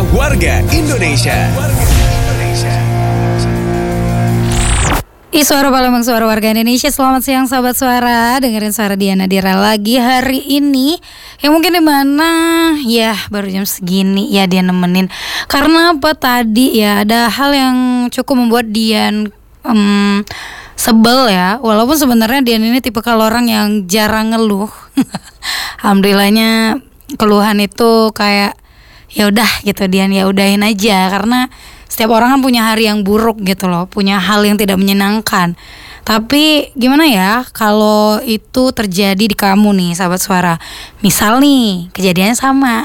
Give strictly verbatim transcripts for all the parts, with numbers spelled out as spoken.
Warga Indonesia. Ih, suara Palembang, suara warga Indonesia. Selamat siang sahabat suara. Dengerin suara Diana Dira lagi hari ini. Yang mungkin dimana ya baru jam segini ya dia nemenin. Karena apa tadi ya ada hal yang cukup membuat Dian um, sebel ya. Walaupun sebenarnya Dian ini tipe kalau orang yang jarang ngeluh. Alhamdulillahnya keluhan itu kayak ya udah gitu Dian, ya udahin aja karena setiap orang kan punya hari yang buruk gitu loh, punya hal yang tidak menyenangkan. Tapi gimana ya kalau itu terjadi di kamu nih sahabat suara. Misal nih kejadiannya sama,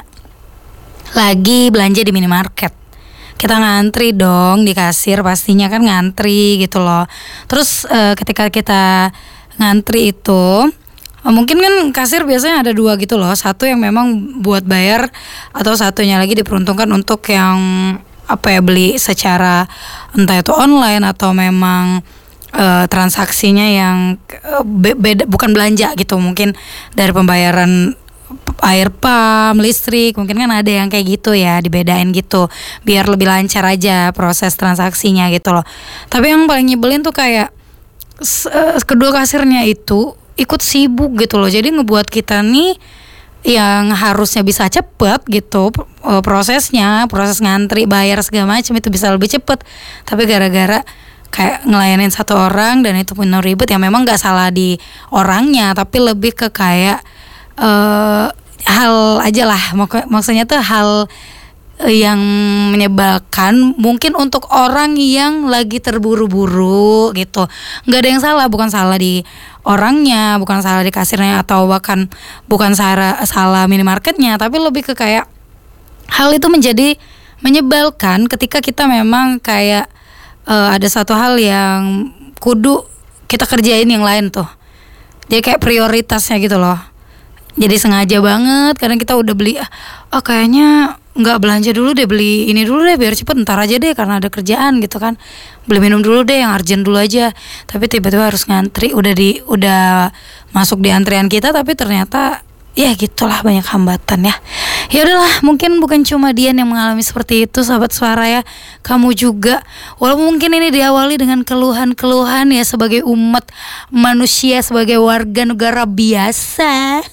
lagi belanja di minimarket, kita ngantri dong di kasir, pastinya kan ngantri gitu loh. Terus e, ketika kita ngantri itu mungkin kan kasir biasanya ada dua gitu loh. Satu yang memang buat bayar, atau satunya lagi diperuntukkan untuk yang apa ya, beli secara entah itu online atau memang e, transaksinya yang e, beda, bukan belanja gitu. Mungkin dari pembayaran air pam, listrik, mungkin kan ada yang kayak gitu ya, dibedain gitu biar lebih lancar aja proses transaksinya gitu loh. Tapi yang paling nyebelin tuh kayak e, kedua kasirnya itu ikut sibuk gitu loh. Jadi ngebuat kita nih yang harusnya bisa cepet gitu prosesnya, proses ngantri, bayar segala macam itu bisa lebih cepet. Tapi gara-gara kayak ngelayanin satu orang dan itu penuh ribet, ya memang nggak salah di orangnya, tapi lebih ke kayak uh, hal aja lah. Mak- maksudnya tuh hal yang menyebalkan mungkin untuk orang yang lagi terburu-buru gitu. Nggak ada yang salah, bukan salah di orangnya, bukan salah di kasirnya, atau bahkan bukan salah, salah minimarketnya, tapi lebih ke kayak hal itu menjadi menyebalkan ketika kita memang kayak uh, ada satu hal yang kudu kita kerjain yang lain tuh. Jadi kayak prioritasnya gitu loh. Jadi sengaja banget kadang kita udah beli, ah kayaknya nggak belanja dulu deh, beli ini dulu deh biar cepet, ntar aja deh karena ada kerjaan gitu kan, beli minum dulu deh yang urgent dulu aja. Tapi tiba-tiba harus ngantri, udah di udah masuk di antrian kita, tapi ternyata ya gitulah, banyak hambatan ya. Ya udahlah, mungkin bukan cuma Dian yang mengalami seperti itu sahabat suara ya, kamu juga. Walaupun mungkin ini diawali dengan keluhan-keluhan ya, sebagai umat manusia, sebagai warga negara biasa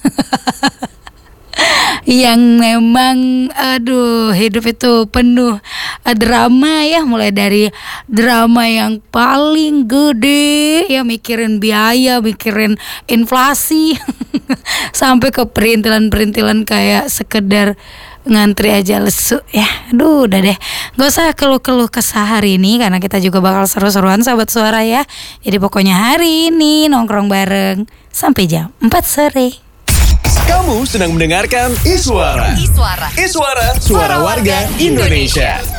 yang memang aduh hidup itu penuh uh, drama ya, mulai dari drama yang paling gede ya, mikirin biaya, mikirin inflasi sampai ke perintilan-perintilan kayak sekedar ngantri aja lesu ya. Aduh udah deh, gak usah keluh-keluh kesah hari ini karena kita juga bakal seru-seruan sahabat suara ya. Jadi pokoknya hari ini nongkrong bareng sampai jam empat sore. Kamu sedang mendengarkan Iswara. Iswara. Iswara, suara warga Indonesia.